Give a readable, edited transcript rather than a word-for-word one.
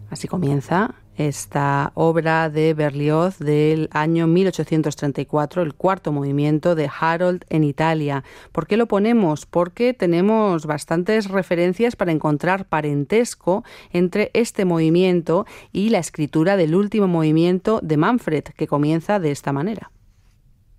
Así comienza esta obra de Berlioz del año 1834, el cuarto movimiento de Harold en Italia. ¿Por qué lo ponemos? Porque tenemos bastantes referencias para encontrar parentesco entre este movimiento y la escritura del último movimiento de Manfred, que comienza de esta manera.